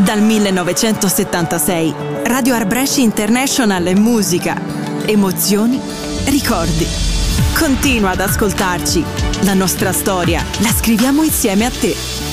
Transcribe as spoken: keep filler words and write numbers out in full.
Dal millenovecentosettantasei, Radio Art Brescia International è musica, emozioni, ricordi. Continua ad ascoltarci. La nostra storia la scriviamo insieme a te.